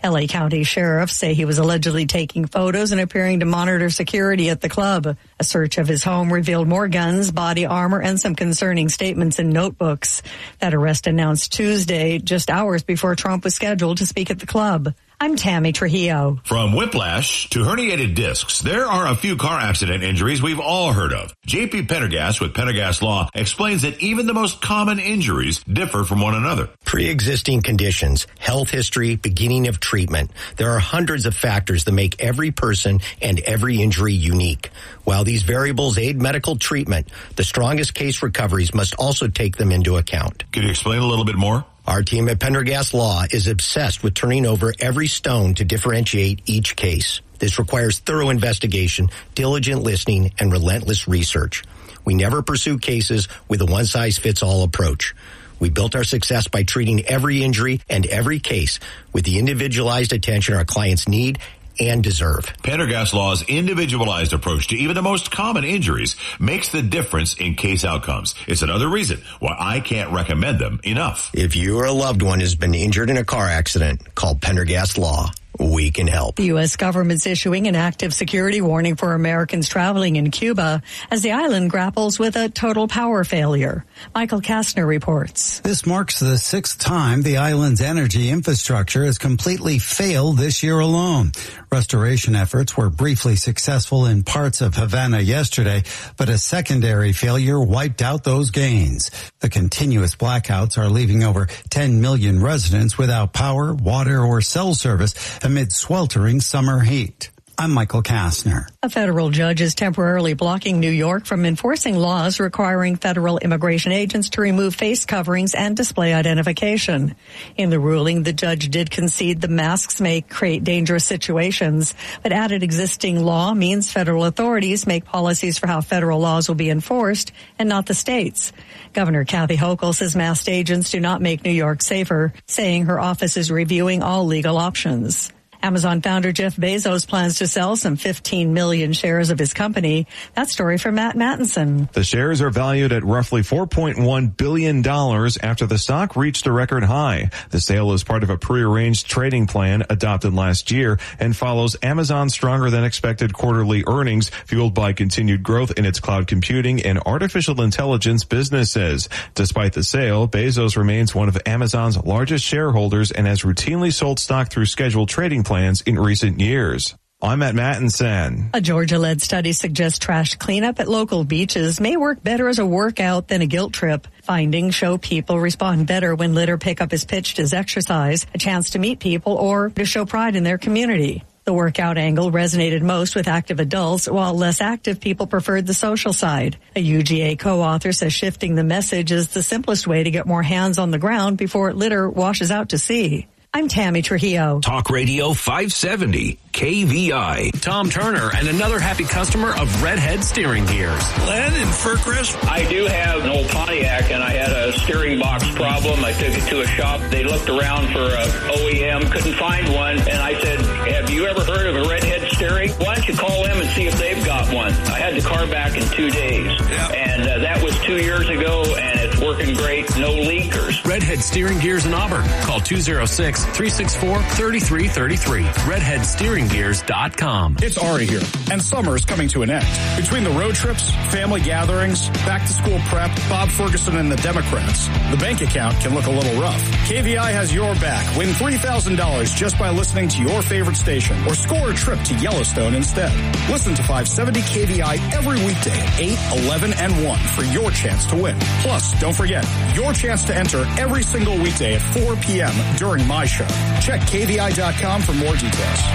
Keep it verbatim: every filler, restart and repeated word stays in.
L A County sheriffs say he was allegedly taking photos and appearing to monitor security at the club. A search of his home revealed more guns, body armor, and some concerning statements in notebooks. That arrest announced Tuesday, just hours before Trump was scheduled to speak at the club. I'm Tammy Trujillo. From whiplash to herniated discs, there are a few car accident injuries we've all heard of. J P Pendergast with Pendergast Law explains that even the most common injuries differ from one another. Pre-existing conditions, health history, beginning of treatment. There are hundreds of factors that make every person and every injury unique. While these variables aid medical treatment, the strongest case recoveries must also take them into account. Can you explain a little bit more? Our team at Pendergast Law is obsessed with turning over every stone to differentiate each case. This requires thorough investigation, diligent listening, and relentless research. We never pursue cases with a one-size-fits-all approach. We built our success by treating every injury and every case with the individualized attention our clients need and deserve. Pendergast Law's individualized approach to even the most common injuries makes the difference in case outcomes. It's another reason why I can't recommend them enough. If you or a loved one has been injured in a car accident, call Pendergast Law. We can help. The U S government's issuing an active security warning for Americans traveling in Cuba as the island grapples with a total power failure. Michael Kastner reports. This marks the sixth time the island's energy infrastructure has completely failed this year alone. Restoration efforts were briefly successful in parts of Havana yesterday, but a secondary failure wiped out those gains. The continuous blackouts are leaving over ten million residents without power, water, or cell service amid sweltering summer heat. I'm Michael Kastner. A federal judge is temporarily blocking New York from enforcing laws requiring federal immigration agents to remove face coverings and display identification. In the ruling, the judge did concede the masks may create dangerous situations, but added existing law means federal authorities make policies for how federal laws will be enforced and not the states. Governor Kathy Hochul says masked agents do not make New York safer, saying her office is reviewing all legal options. Amazon founder Jeff Bezos plans to sell some fifteen million shares of his company. That story from Matt Mattinson. The shares are valued at roughly four point one billion dollars after the stock reached a record high. The sale is part of a prearranged trading plan adopted last year and follows Amazon's stronger than expected quarterly earnings, fueled by continued growth in its cloud computing and artificial intelligence businesses. Despite the sale, Bezos remains one of Amazon's largest shareholders and has routinely sold stock through scheduled trading plans plans in recent years. I'm Matt Mattinson. A Georgia-led study suggests trash cleanup at local beaches may work better as a workout than a guilt trip. Findings show people respond better when litter pickup is pitched as exercise, a chance to meet people, or to show pride in their community. The workout angle resonated most with active adults, while less active people preferred the social side. A U G A co-author says shifting the message is the simplest way to get more hands on the ground before litter washes out to sea. I'm Tammy Trujillo. Talk Radio five seventy, K V I. Tom Turner and another happy customer of Redhead Steering Gears. Len in Fircrest. I do have an old Pontiac, and I had a steering box problem. I took it to a shop. They looked around for a O E M, couldn't find one, and I said, have you ever heard of a Redhead Steering? Why don't you call them and see if they've got one? I had the car back in two days, yeah. and uh, that was two years ago, and it's working great. No leakers. Redhead Steering Gears in Auburn. Call two oh six, three six four, three three three three. redhead steering gears dot com. It's Ari here, and summer's coming to an end. Between the road trips, family gatherings, back-to-school prep, Bob Ferguson and the Democrats, the bank account can look a little rough. K V I has your back. Win three thousand dollars just by listening to your favorite station, or score a trip to Yellowstone instead. Listen to five seventy K V I every weekday at eight, eleven, and one for your chance to win. Plus, don't forget, your chance to enter every single weekday at four p.m. during my show. Check K V I dot com for more details.